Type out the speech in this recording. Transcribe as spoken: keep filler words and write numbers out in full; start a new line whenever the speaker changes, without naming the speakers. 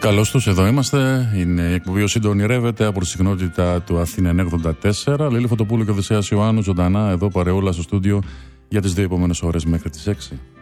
Καλώς τους, εδώ είμαστε. Είναι η εκπομπή «Ο Σύντο ονειρεύεται» από τη συχνότητα του Αθήνα εννιακόσια ογδόντα τέσσερα. Λέλη Φωτοπούλου και Οδυσσέας Ιωάννου, ζωντανά εδώ παρεόλα στο στούντιο για τις δύο επόμενες ώρες μέχρι τις έξι.